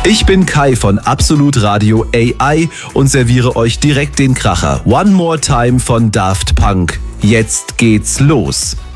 Ich bin Kai von Absolut Radio AI und serviere euch direkt den Kracher. One More Time von Daft Punk. Jetzt geht's los.